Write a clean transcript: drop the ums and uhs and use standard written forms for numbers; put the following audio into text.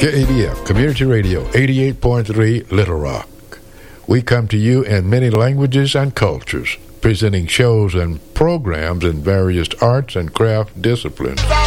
KADF Community Radio 88.3 Little Rock. We come to you in many languages and cultures, presenting shows and programs in various arts and craft disciplines.